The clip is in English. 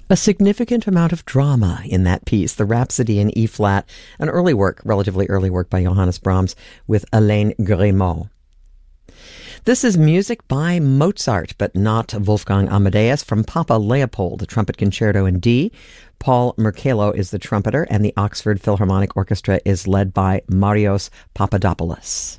A significant amount of drama in that piece, the Rhapsody in E-flat, an early work, relatively early work by Johannes Brahms with Hélène Grimaud. This is music by Mozart, but not Wolfgang Amadeus, from Papa Leopold, a trumpet concerto in D. Paul Merkello is the trumpeter, and the Oxford Philharmonic Orchestra is led by Marios Papadopoulos.